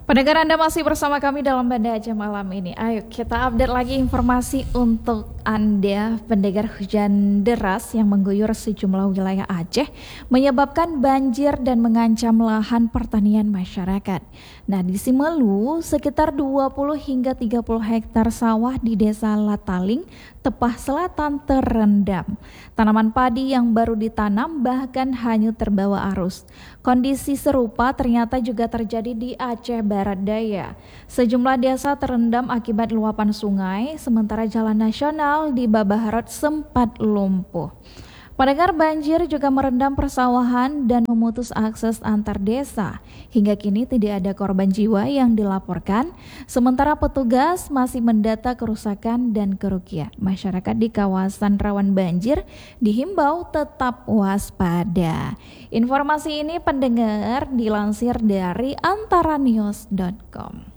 Pendengar, Anda masih bersama kami dalam Banda Aceh malam ini. Ayo kita update lagi informasi untuk Anda. Pendengar, hujan deras yang mengguyur sejumlah wilayah Aceh menyebabkan banjir dan mengancam lahan pertanian masyarakat. Nah, di Simelu sekitar 20 hingga 30 hektar sawah di Desa Lataling, Tepah Selatan terendam. Tanaman padi yang baru ditanam bahkan hanyut terbawa arus. Kondisi serupa ternyata juga terjadi di Aceh Barat Daya. Sejumlah desa terendam akibat luapan sungai, sementara jalan nasional di Babaharot sempat lumpuh. Pendengar, banjir juga merendam persawahan dan memutus akses antar desa. Hingga kini tidak ada korban jiwa yang dilaporkan, sementara petugas masih mendata kerusakan dan kerugian. Masyarakat di kawasan rawan banjir dihimbau tetap waspada. Informasi ini pendengar dilansir dari antaranews.com.